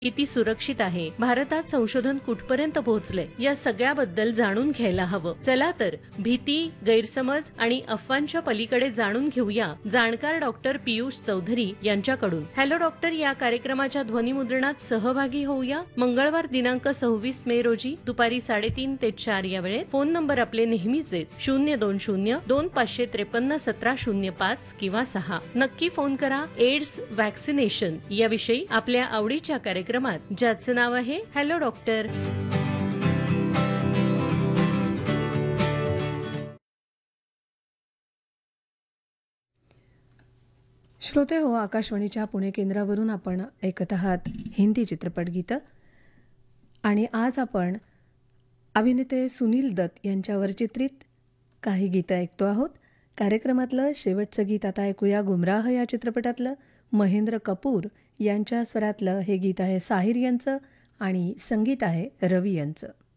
किती सुरक्षित आहे, भारतात संशोधन कुठपर्यंत पोहोचलंय, या सगळ्याबद्दल जाणून घ्यायला हवं. चला तर भीती, गैरसमज आणि अफवांच्या पलीकडे जाणून घेऊया जाणकार डॉक्टर पियुष चौधरी यांच्याकडून. हॅलो डॉक्टर या कार्यक्रमाच्या ध्वनिमुद्रणात सहभागी होऊया. मंगळवार दिनांक 26 मे रोजी दुपारी 3:30 ते 4 या वेळेत. फोन नंबर आपले नेहमीचेच 02025531705 किंवा 6. नक्की फोन करा. एड्स व्हॅक्सिनेशन याविषयी आपल्या आवडीच्या कार्यक्रमात, ज्याचं नाव आहे हॅलो डॉक्टर. श्रोते हो, आकाशवाणीच्या पुणे केंद्रावरून आपण ऐकत आहात हिंदी चित्रपट गीतं. आणि आज आपण अभिनेते सुनील दत्त यांच्यावर चित्रित काही गीतं ऐकतो आहोत. कार्यक्रमातलं शेवटचं गीत आता ऐकूया. गुमराह या चित्रपटातलं महेंद्र कपूर यांच्या स्वरातलं हे गीत आहे साहिर यांचं आणि संगीत आहे रवी यांचं.